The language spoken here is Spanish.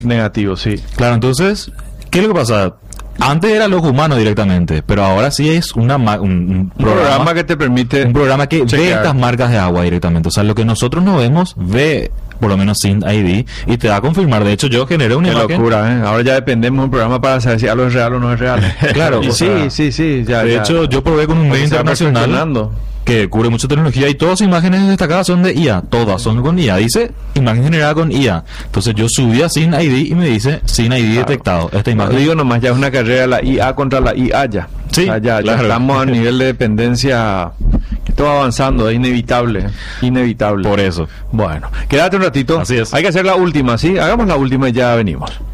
negativo, sí. Claro, entonces, ¿qué es lo que pasa? Antes era el ojo humano directamente, pero ahora sí es un programa que te permite un programa que chequear. ve estas marcas de agua directamente. O sea, lo que nosotros no vemos, ve por lo menos sin ID y te da a confirmar. De hecho, yo generé una Qué imagen. locura, ¿eh? Ahora ya dependemos de un programa para saber si algo es real o no es real. Claro, Y o sea, sí, ya. De hecho, yo probé con un medio internacional que cubre mucha tecnología y todas las imágenes destacadas son de IA, todas son con IA, dice imagen generada con IA. Entonces yo subí a sin ID y me dice sin ID detectado. Esta imagen. No, digo nomás, ya es una carrera la IA contra la IA ya. Sí, o sea, ya claro. estamos a nivel de dependencia, esto va avanzando, es inevitable. Por eso. Bueno, quédate un ratito. Así es. Hay que hacer la última, ¿sí? Hagamos la última y ya venimos.